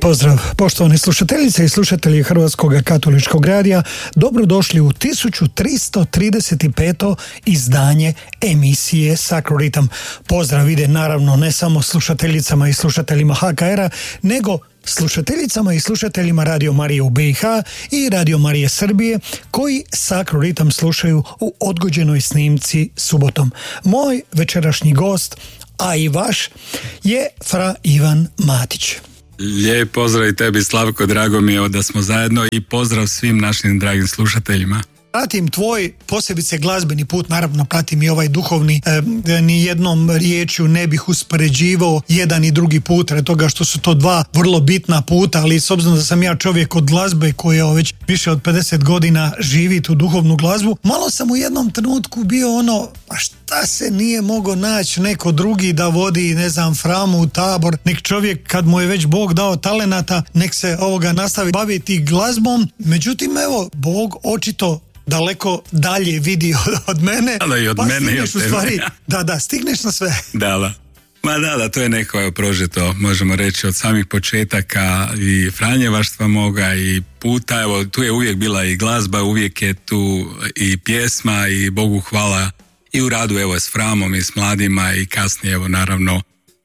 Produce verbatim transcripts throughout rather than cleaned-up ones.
pozdrav, poštovane slušateljice i slušatelji Hrvatskog katoličkog radija. Dobrodošli u tisuću tristo trideset peto izdanje emisije Sacro Ritam. Pozdrav ide naravno ne samo slušateljicama i slušateljima H K R-a, nego slušateljicama i slušateljima Radio Marije u B i H i Radio Marije Srbije koji Sacro Ritam slušaju u odgođenoj snimci subotom. Moj večerašnji gost, a i vaš, je fra Ivan Matić. Lijep pozdrav i tebi, Slavko, drago mi je da smo zajedno i pozdrav svim našim dragim slušateljima. Pratim tvoj posebice glazbeni put, naravno pratim i ovaj duhovni, e, ni jednom riječju ne bih uspoređivao jedan i drugi put, radi toga što su to dva vrlo bitna puta, ali s obzirom da sam ja čovjek od glazbe koji je već više od pedeset godina živi tu duhovnu glazbu, malo sam u jednom trenutku bio ono, a šta se nije mogao naći neko drugi da vodi, ne znam, Framu u Tabor, nek čovjek kad mu je već Bog dao talenata, nek se ovoga nastavi baviti glazbom. Međutim, evo, Bog očito daleko dalje vidi od, od mene, da, i od pa mene stigneš i od u stvari, da, da, stigneš na sve. Da, da. Ma da, da, to je neko evo, prožeto, možemo reći, od samih početaka i franjevaštva moga i puta, evo, tu je uvijek bila i glazba, uvijek je tu i pjesma i Bogu hvala i u radu, evo, s Framom i s mladima i kasnije, evo, naravno,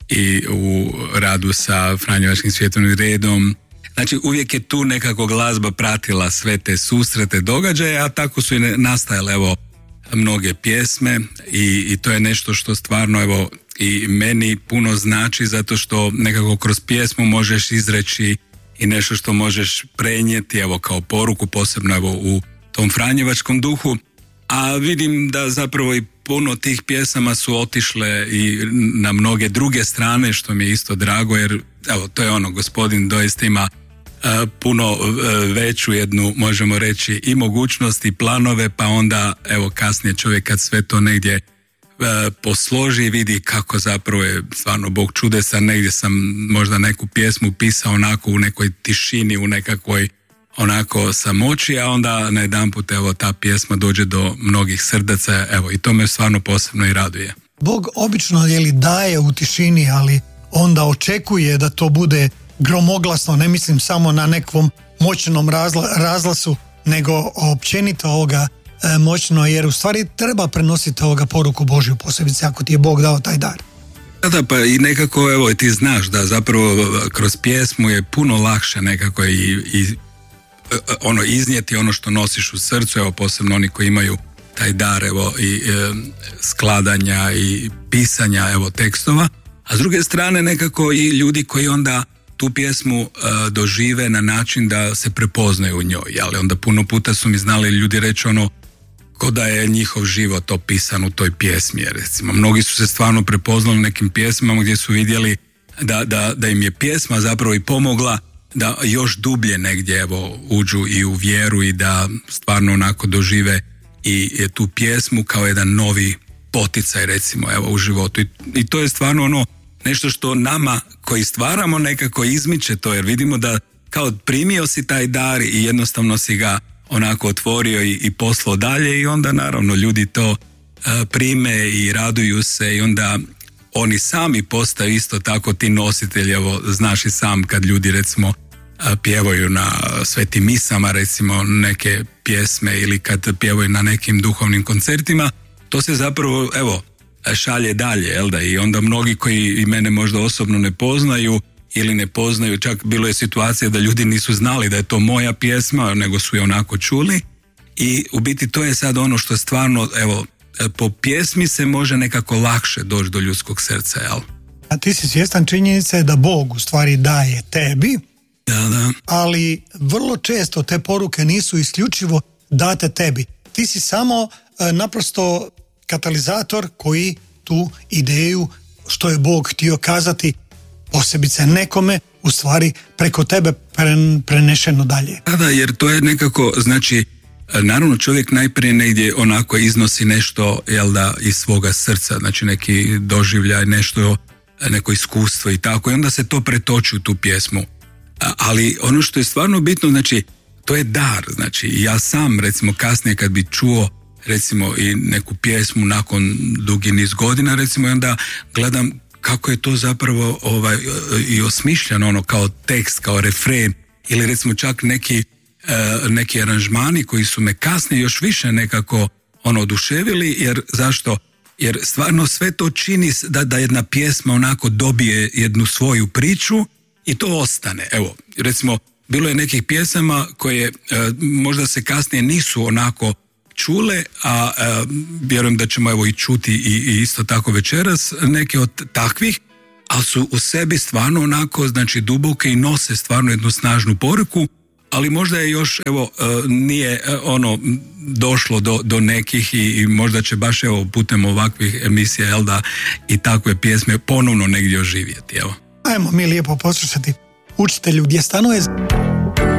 i u radu sa Franjevačkim svjetovnim redom. Znači, uvijek je tu nekako glazba pratila sve te susrete, događaje, a tako su i nastajale, evo, mnoge pjesme i, i to je nešto što stvarno, evo, i meni puno znači, zato što nekako kroz pjesmu možeš izreći i nešto što možeš prenijeti, evo, kao poruku, posebno, evo, u tom franjevačkom duhu, a vidim da zapravo i puno tih pjesama su otišle i na mnoge druge strane, što mi je isto drago, jer, evo, to je ono, gospodin doista ima Uh, puno uh, veću jednu, možemo reći, i mogućnosti i planove, pa onda evo kasnije čovjek kad sve to negdje uh, posloži i vidi kako zapravo je stvarno Bog čudesan. Negdje sam možda neku pjesmu pisao onako u nekoj tišini, u nekakvoj onako samoći, a onda najedanput evo ta pjesma dođe do mnogih srdaca, evo, i to me stvarno posebno i raduje. Bog obično je li daje u tišini, ali onda očekuje da to bude gromoglasno, ne mislim samo na nekom moćnom razla, razlasu, nego općenito ovoga e, moćno, jer u stvari treba prenositi ovoga poruku Božju, posebice ako ti je Bog dao taj dar. Da, da, pa i nekako, evo, ti znaš da zapravo kroz pjesmu je puno lakše nekako i, i ono, iznijeti ono što nosiš u srcu, evo, posebno oni koji imaju taj dar, evo, i e, skladanja i pisanja, evo, tekstova, a s druge strane nekako i ljudi koji onda tu pjesmu uh, dožive na način da se prepoznaju u njoj, ali onda puno puta su mi znali ljudi reći ono ko da je njihov život opisan u toj pjesmi, jer recimo mnogi su se stvarno prepoznali u nekim pjesmama gdje su vidjeli da, da, da im je pjesma zapravo i pomogla da još dublje negdje evo uđu i u vjeru i da stvarno onako dožive i tu pjesmu kao jedan novi poticaj recimo evo u životu i, i to je stvarno ono nešto što nama koji stvaramo nekako izmiče to, jer vidimo da kao primio si taj dar i jednostavno si ga onako otvorio i, i poslao dalje i onda naravno ljudi to uh, prime i raduju se i onda oni sami postaju isto tako ti nositelji, evo znaš i sam kad ljudi recimo uh, pjevaju na svetim misama recimo neke pjesme ili kad pjevaju na nekim duhovnim koncertima, to se zapravo evo šalje dalje, jel da? I onda mnogi koji i mene možda osobno ne poznaju ili ne poznaju, čak bilo je situacija da ljudi nisu znali da je to moja pjesma, nego su je onako čuli i u biti to je sad ono što stvarno, evo, po pjesmi se može nekako lakše doći do ljudskog srca, jel? A ti si svjestan činjenice da Bog u stvari daje tebi, da, da. Ali vrlo često te poruke nisu isključivo date tebi. Ti si samo e, naprosto katalizator koji tu ideju što je Bog htio kazati posebice nekome u stvari preko tebe prenešeno dalje. Da, da, jer to je nekako, znači, naravno čovjek najprije negdje onako iznosi nešto, jel da, iz svoga srca, znači neki doživljaj, nešto, neko iskustvo i tako, i onda se to pretoči u tu pjesmu. Ali ono što je stvarno bitno, znači, to je dar, znači, ja sam, recimo, kasnije kad bi čuo recimo i neku pjesmu nakon dugi niz godina, recimo, i onda gledam kako je to zapravo ovaj, i osmišljeno ono kao tekst, kao refren, ili recimo čak neki, neki aranžmani koji su me kasnije još više nekako ono oduševili, jer zašto? Jer stvarno sve to čini da, da jedna pjesma onako dobije jednu svoju priču i to ostane. Evo, recimo, bilo je nekih pjesama koje e, možda se kasnije nisu onako čule, a e, vjerujem da ćemo evo i čuti i, i isto tako večeras neke od takvih, ali su u sebi stvarno onako, znači duboke i nose stvarno jednu snažnu poruku, ali možda je još, evo, nije ono došlo do, do nekih i, i možda će baš evo putem ovakvih emisija, jel da, i takve pjesme ponovno negdje oživjeti, evo. Ajmo mi lijepo poslušati Učitelju gdje stanuje.